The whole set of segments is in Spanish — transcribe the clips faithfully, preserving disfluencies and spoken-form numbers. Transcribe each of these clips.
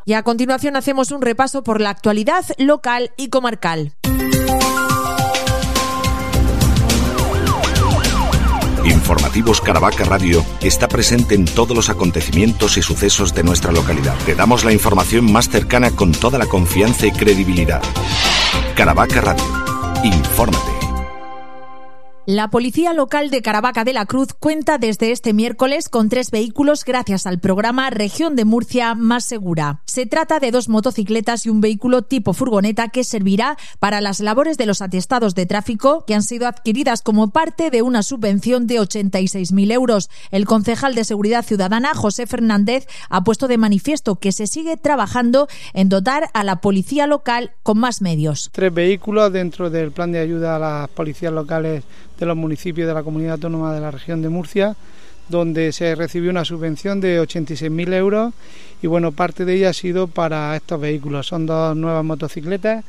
Y a continuación hacemos un repaso por la actualidad local y comarcal. Informativos Caravaca Radio está presente en todos los acontecimientos y sucesos de nuestra localidad. Te damos la información más cercana con toda la confianza y credibilidad. Caravaca Radio. Infórmate. La Policía Local de Caravaca de la Cruz cuenta desde este miércoles con tres vehículos gracias al programa Región de Murcia Más Segura. Se trata de dos motocicletas y un vehículo tipo furgoneta que servirá para las labores de los atestados de tráfico que han sido adquiridas como parte de una subvención de ochenta y seis mil euros. El concejal de Seguridad Ciudadana, José Fernández, ha puesto de manifiesto que se sigue trabajando en dotar a la Policía Local con más medios. Tres vehículos dentro del plan de ayuda a las policías locales de los municipios de la Comunidad Autónoma de la Región de Murcia, donde se recibió una subvención de ochenta y seis mil euros y bueno, parte de ella ha sido para estos vehículos. Son dos nuevas motocicletas,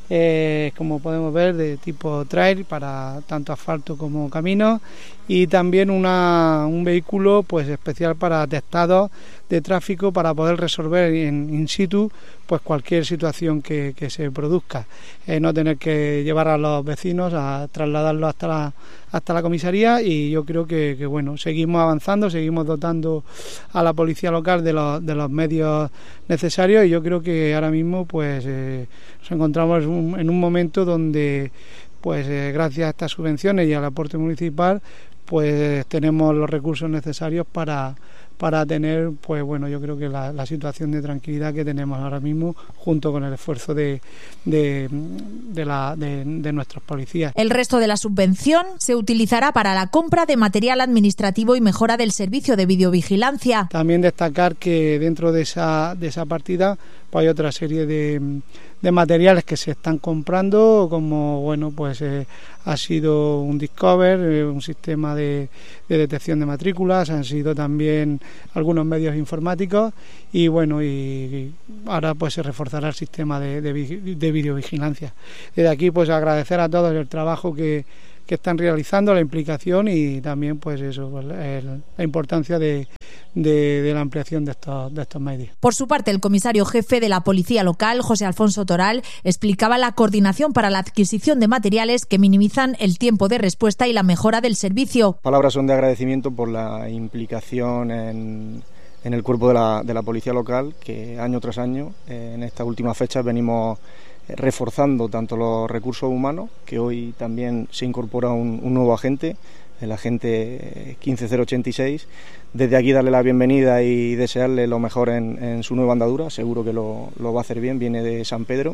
eh, como podemos ver, de tipo trail para tanto asfalto como camino, y también una, un vehículo pues especial para atestados de tráfico para poder resolver en in situ pues cualquier situación que, que se produzca, eh, no tener que llevar a los vecinos a trasladarlos hasta la hasta la comisaría. Y yo creo que, que bueno, seguimos avanzando, seguimos dotando a la policía local de los, de los medios necesarios, y yo creo que ahora mismo pues eh, nos encontramos un, en un momento donde pues eh, gracias a estas subvenciones y al aporte municipal pues tenemos los recursos necesarios para para tener, pues bueno, yo creo que la, la situación de tranquilidad que tenemos ahora mismo, junto con el esfuerzo de, de, de, la, de, de nuestros policías. El resto de la subvención se utilizará para la compra de material administrativo y mejora del servicio de videovigilancia. También destacar que dentro de esa, de esa partida pues hay otra serie de, de materiales que se están comprando, como bueno, pues eh, ha sido un Discover, eh, un sistema de, de detección de matrículas, han sido también algunos medios informáticos, y bueno, y, y ahora pues se reforzará el sistema de, de, de videovigilancia. Desde aquí pues agradecer a todos el trabajo que, que están realizando, la implicación y también pues eso, el, la importancia de, de, de la ampliación de estos, de estos medios. Por su parte, el comisario jefe de la Policía Local, José Alfonso Toral, explicaba la coordinación para la adquisición de materiales que minimizan el tiempo de respuesta y la mejora del servicio. Palabras son de agradecimiento por la implicación en, en el cuerpo de la, de la Policía Local, que año tras año, eh, en estas últimas fechas, venimos reforzando tanto los recursos humanos, que hoy también se incorpora un, un nuevo agente, el agente quince cero ochenta y seis. Desde aquí darle la bienvenida y desearle lo mejor en, en su nueva andadura, seguro que lo, lo va a hacer bien, viene de San Pedro,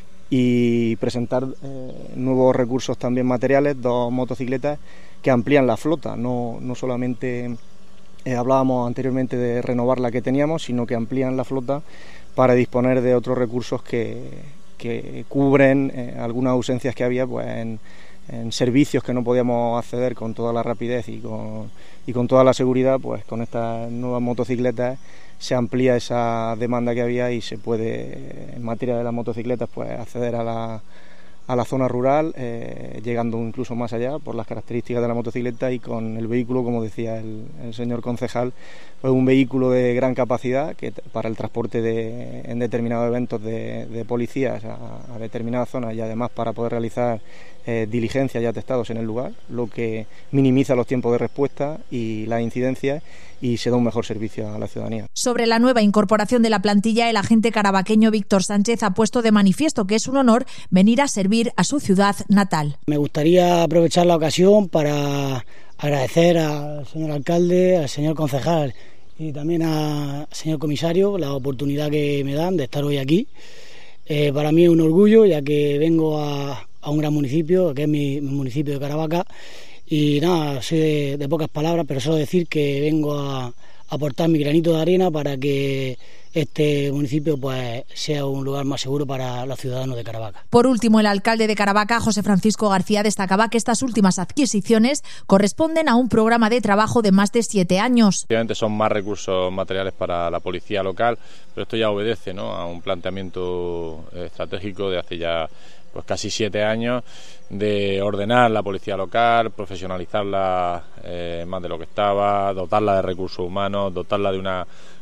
y presentar eh, nuevos recursos también materiales, dos motocicletas que amplían la flota, no, no solamente eh, hablábamos anteriormente de renovar la que teníamos, sino que amplían la flota para disponer de otros recursos que que cubren eh, algunas ausencias que había pues en, en servicios que no podíamos acceder con toda la rapidez y con, y con toda la seguridad. Pues con estas nuevas motocicletas se amplía esa demanda que había y se puede, en materia de las motocicletas, pues acceder a la, a la zona rural, eh, llegando incluso más allá por las características de la motocicleta, y con el vehículo, como decía el, el señor concejal, pues un vehículo de gran capacidad que para el transporte de, en determinados eventos de, de policías a, a determinadas zonas, y además para poder realizar eh, diligencias y atestados en el lugar, lo que minimiza los tiempos de respuesta y las incidencias, y se da un mejor servicio a la ciudadanía. Sobre la nueva incorporación de la plantilla, el agente caravaqueño Víctor Sánchez ha puesto de manifiesto que es un honor venir a servir a su ciudad natal. Me gustaría aprovechar la ocasión para agradecer al señor alcalde, al señor concejal y también al señor comisario la oportunidad que me dan de estar hoy aquí. Eh, para mí es un orgullo, ya que vengo a, a un gran municipio, que es mi, mi municipio de Caravaca, y nada, soy de, de pocas palabras, pero solo decir que vengo a aportar mi granito de arena para que este municipio pues sea un lugar más seguro para los ciudadanos de Caravaca. Por último, el alcalde de Caravaca, José Francisco García, destacaba que estas últimas adquisiciones corresponden a un programa de trabajo de más de siete años. Obviamente son más recursos materiales para la policía local, pero esto ya obedece, ¿no?, a un planteamiento estratégico de hace ya pues casi siete años, de ordenar la policía local, profesionalizarla eh, más de lo que estaba, dotarla de recursos humanos, dotarla de una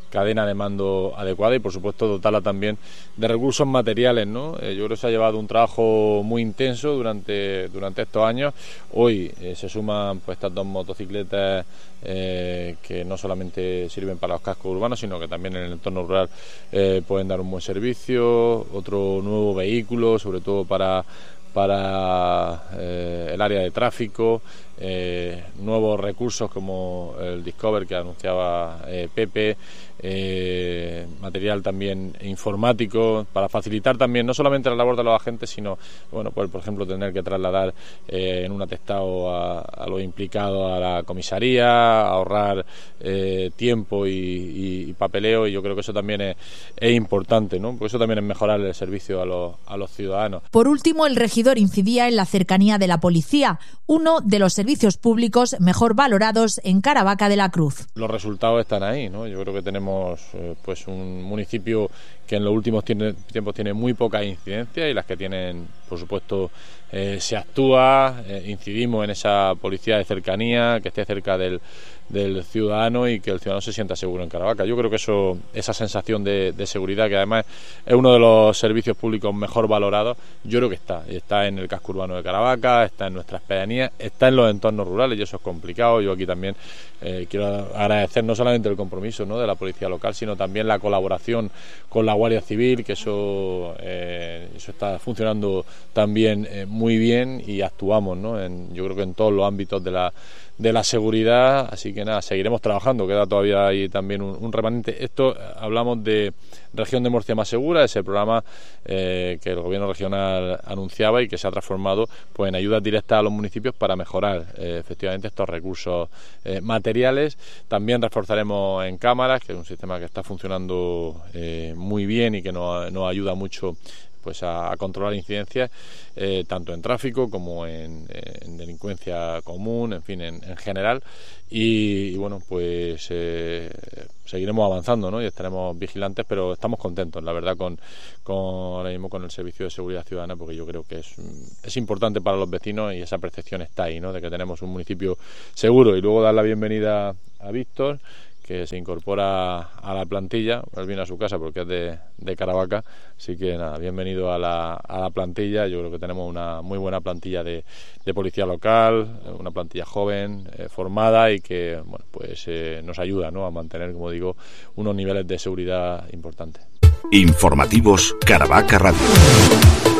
cadena de mando adecuada y por supuesto dotarla también de recursos materiales, ¿no? Eh, yo creo que se ha llevado un trabajo muy intenso durante, durante estos años. Hoy eh, se suman pues estas dos motocicletas eh, que no solamente sirven para los cascos urbanos, sino que también en el entorno rural eh, pueden dar un buen servicio. Otro nuevo vehículo, sobre todo para para eh, el área de tráfico, eh, nuevos recursos como el Discover que anunciaba eh, Pepe, eh, material también informático para facilitar también no solamente la labor de los agentes, sino bueno, pues, por ejemplo tener que trasladar eh, en un atestado a, a los implicados a la comisaría, ahorrar eh, tiempo y, y, y papeleo, y yo creo que eso también es, es importante, ¿no? Porque eso también es mejorar el servicio a los, a los ciudadanos. Por último, el regidor incidía en la cercanía de la policía, uno de los servicios públicos mejor valorados en Caravaca de la Cruz. Los resultados están ahí, ¿no? Yo creo que tenemos eh, pues un municipio que en los últimos tiene, tiempos tiene muy poca incidencia, y las que tienen, por supuesto, eh, se actúa, eh, incidimos en esa policía de cercanía, que esté cerca del, del ciudadano y que el ciudadano se sienta seguro en Caravaca. Yo creo que eso, esa sensación de, de seguridad, que además es uno de los servicios públicos mejor valorados, yo creo que está, y está en el casco urbano de Caravaca, está en nuestras pedanías, está en los entornos rurales, y eso es complicado. Yo aquí también eh, quiero agradecer no solamente el compromiso, ¿no?, de la policía local, sino también la colaboración con la Guardia Civil, que eso eh, eso está funcionando también eh, muy bien, y actuamos, ¿no?, en, yo creo que en todos los ámbitos de la de la seguridad, así que nada, seguiremos trabajando, queda todavía ahí también un, un remanente. Esto, hablamos de Región de Murcia Más Segura, ese programa eh, que el gobierno regional anunciaba y que se ha transformado pues en ayudas directas a los municipios para mejorar eh, efectivamente estos recursos eh, materiales. También reforzaremos en cámaras, que es un sistema que está funcionando eh, muy bien y que nos, nos ayuda mucho pues a, a controlar incidencias eh, tanto en tráfico como en, en delincuencia común, en fin, en, en general, y, y bueno, pues eh, seguiremos avanzando, ¿no?, y estaremos vigilantes, pero estamos contentos, la verdad, con, con ahora mismo con el servicio de seguridad ciudadana, porque yo creo que es, es importante para los vecinos, y esa percepción está ahí, ¿no?, de que tenemos un municipio seguro. Y luego dar la bienvenida a Víctor, que se incorpora a la plantilla. Él viene a su casa porque es de, de Caravaca, así que nada, bienvenido a la, a la plantilla. Yo creo que tenemos una muy buena plantilla de, de policía local, una plantilla joven, eh, formada, y que bueno, pues eh, nos ayuda, ¿no?, a mantener, como digo, unos niveles de seguridad importantes. Informativos Caravaca Radio.